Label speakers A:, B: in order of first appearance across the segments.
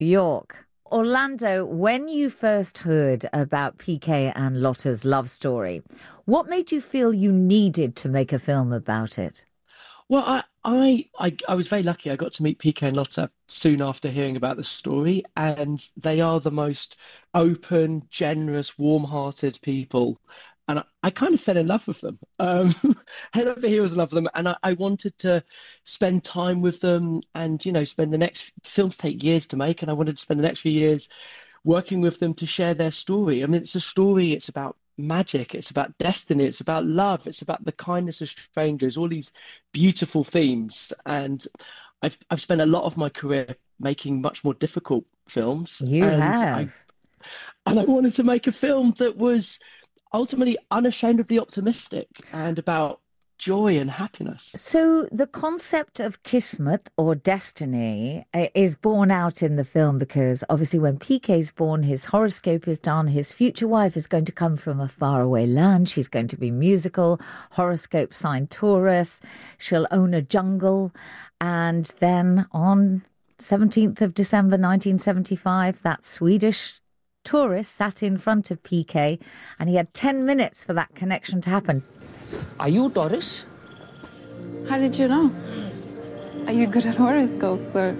A: York. Orlando, when you first heard about PK and Lotta's love story, what made you feel you needed to make a film about it?
B: Well, I was very lucky. I got to meet PK and Lotta soon after hearing about the story, and they are the most open, generous, warm-hearted people. And I kind of fell in love with them. Head over heels in love with them, and I wanted to spend time with them, and spend the next films take years to make, and I wanted to spend the next few years working with them to share their story. I mean, it's a story, it's about magic, it's about destiny, it's about love, it's about the kindness of strangers, all these beautiful themes. And I've spent a lot of my career making much more difficult films,
A: You have.
B: and I wanted to make a film that was ultimately unashamedly optimistic and about joy and happiness.
A: So the concept of Kismet or destiny is borne out in the film because obviously when PK's born, his horoscope is done. His future wife is going to come from a faraway land. She's going to be musical, horoscope sign Taurus. She'll own a jungle. And then on 17th of December 1975, that Swedish tourist sat in front of PK and he had 10 minutes for that connection to happen.
C: Are you Taurus?
D: How did you know? Are you good at horoscopes or?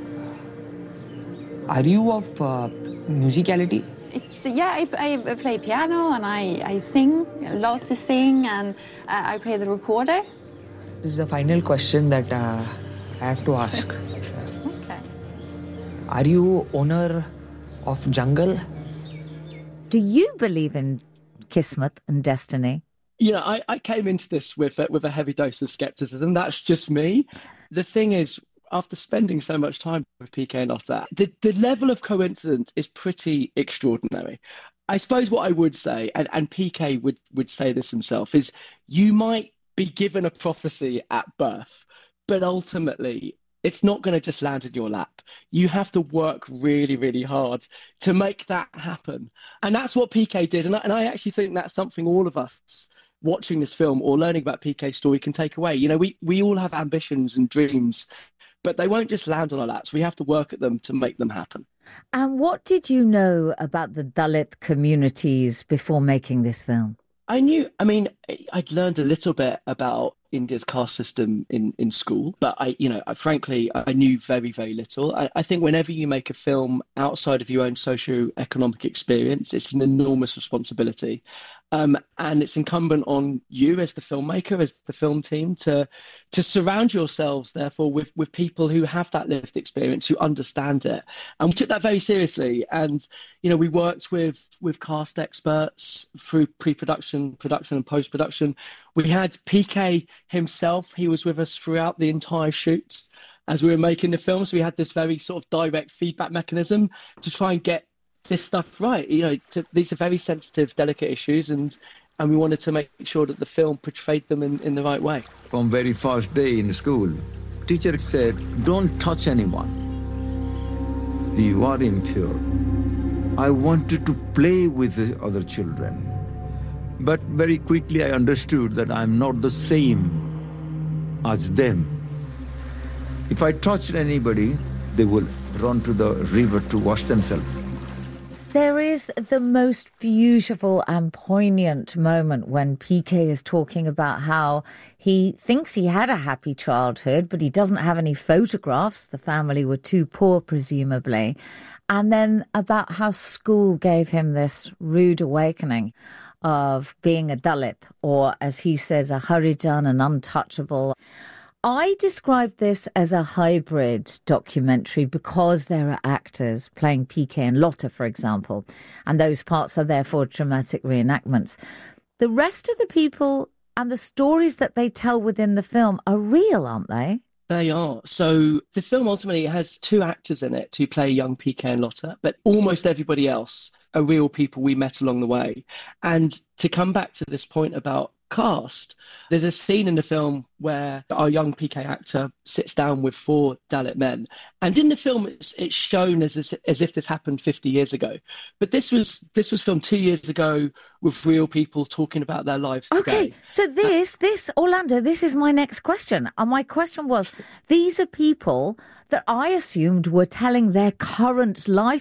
C: Are you of musicality?
D: I play piano and I sing. I love to sing and I play the recorder.
C: This is the final question that I have to ask.
D: Okay.
C: Are you owner of jungle?
A: Do you believe in Kismet and destiny?
B: I came into this with a heavy dose of skepticism. That's just me. The thing is, after spending so much time with PK and Lotta, the level of coincidence is pretty extraordinary. I suppose what I would say, and PK would say this himself, is you might be given a prophecy at birth, but ultimately it's not going to just land in your lap. You have to work really, really hard to make that happen. And that's what PK did. And I actually think that's something all of us watching this film or learning about PK's story can take away. We all have ambitions and dreams, but they won't just land on our laps. We have to work at them to make them happen.
A: And what did you know about the Dalit communities before making this film?
B: I'd learned a little bit about India's caste system in school, but frankly, I knew very, very little. I think whenever you make a film outside of your own socio-economic experience, it's an enormous responsibility. And it's incumbent on you as the filmmaker, as the film team, to surround yourselves, therefore, with people who have that lived experience, who understand it. And we took that very seriously. And, we worked with cast experts through pre-production, production and post-production. We had PK himself. He was with us throughout the entire shoot as we were making the film. So we had this very sort of direct feedback mechanism to try and get this stuff right. These are very sensitive, delicate issues, and we wanted to make sure that the film portrayed them in the right way.
E: From very first day in school, teacher said, "Don't touch anyone. You are impure." I wanted to play with the other children, but very quickly I understood that I'm not the same as them. If I touched anybody, they will run to the river to wash themselves.
A: There is the most beautiful and poignant moment when PK is talking about how he thinks he had a happy childhood, but he doesn't have any photographs. The family were too poor, presumably. And then about how school gave him this rude awakening of being a Dalit, or as he says, a Harijan, an untouchable. I described this as a hybrid documentary because there are actors playing PK and Lotta, for example, and those parts are therefore dramatic reenactments. The rest of the people and the stories that they tell within the film are real, aren't they?
B: They are. So the film ultimately has two actors in it to play young PK and Lotta, but almost everybody else are real people we met along the way. And to come back to this point about cast. There's a scene in the film where our young PK actor sits down with 4 Dalit men, and in the film it's shown as if this happened 50 years ago, but this was filmed 2 years ago with real people talking about their lives today.
A: Okay, so this Orlando, this is my next question. And my question was, these are people that I assumed were telling their current life